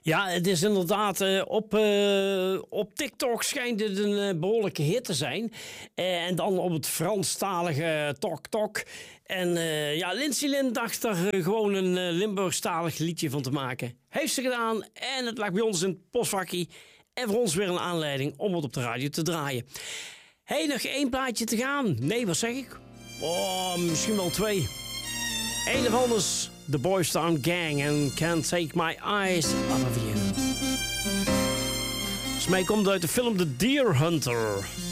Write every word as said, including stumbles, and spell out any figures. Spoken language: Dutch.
Ja, het is inderdaad uh, op, uh, op TikTok schijnt het een uh, behoorlijke hit te zijn. Uh, en dan op het Franstalige Tok Tok. En uh, ja, Lindsay Lynn dacht er uh, gewoon een uh, Limburgstalig liedje van te maken. Heeft ze gedaan en het lag bij ons in het postvakkie. En voor ons weer een aanleiding om het op de radio te draaien. Hé, hey, nog één plaatje te gaan. Nee, wat zeg ik? Oh, misschien wel twee. Eén ervan is The Boys Town Gang en Can't Take My Eyes Off of You. Volgens mij komt uit de film The Deer Hunter.